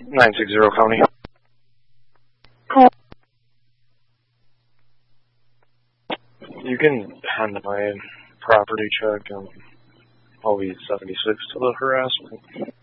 960 County. You can hand my property check and I'll be 76 to the harassment.